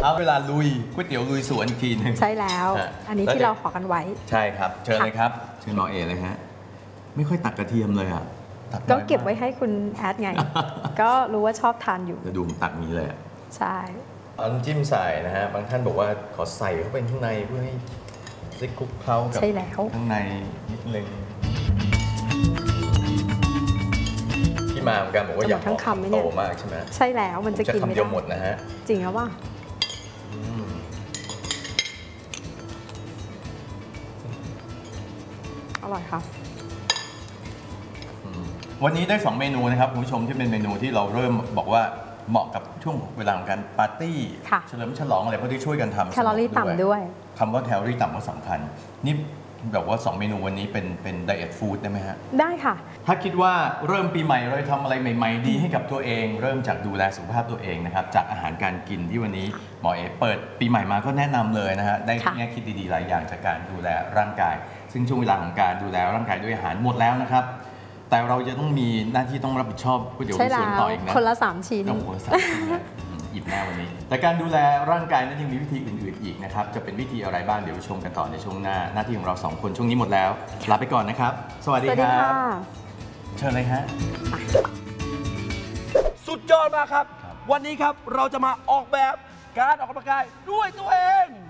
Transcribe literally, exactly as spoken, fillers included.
เอาเวลาลุยก๋วยเตี๋ยวลุยสวนอีกทีนึงใช่แล้วอันนี้ที่เราขอกันไว้ใช่ครับเชิญเลยครับเชิญหมอเอเลยฮะไม่ค่อยตักกระเทียมเลยอ่ะก็เก็บไว้ให้คุณแอดไง ก็รู้ว่าชอบทานอยู่จะดูผมตักนี้เลยอ่ะใช่เอาน้ำจิ้มใส่นะฮะบางท่านบอกว่าขอใส่เข้าไปข้างในเพื่อให้ได้คลุกเคล้ากับข้างในนิดนึงที่มาเหมือนกันบอกว่าอยากทั้งคำไม่โตมากใช่ไหมใช่แล้วมันจะกินไม่ได้คำเดียวหมดนะฮะจริงหรือว่าอร่อยครับวันนี้ได้สองเมนูนะครับคุณผู้ชมที่เป็นเมนูที่เราเริ่มบอกว่าเหมาะกับช่วงเวลาของการปาร์ตี้เฉลิมฉลองอะไรพวกที่ช่วยกันทำแคลอรี่ต่ำด้วยคำว่าแคลอรี่ต่ำก็สำคัญนี่แบบว่าสองเมนูวันนี้เป็นเป็นไดเอทฟู้ดได้ไหมฮะได้ค่ะถ้าคิดว่าเริ่มปีใหม่เราทำอะไรใหม่ๆดีให้กับตัวเองเริ่มจากดูแลสุขภาพตัวเองนะครับจากอาหารการกินที่วันนี้หมอเอเปิดปีใหม่มาก็แนะนำเลยนะฮะได้แง่คิดดีๆหลายอย่างจากการดูแลร่างกายซึ่งช่วงเวลาของการดูแลร่างกายด้วยอาหารหมดแล้วนะครับแต่เราจะต้องมีหน้าที่ต้องรับผิดชอบก๋วยเตี๋ยวลุยสวนต่ออีกนะคนละสามชิ้นคนละสามชิ้นอิ่มแน่วันนี้แต่การดูแลร่างกายนั้นยังมีวิธีอื่นๆอีกนะครับจะเป็นวิธีอะไรบ้างเดี๋ยวชมกันต่อในช่วงหน้าหน้าที่ของเราสองคนช่วงนี้หมดแล้วลาไปก่อนนะครับสวัสดีครับเชิญเลยฮะสุดยอดมากครับวันนี้ครับเราจะมาออกแบบการออกกำลังกายด้วยตัวเอง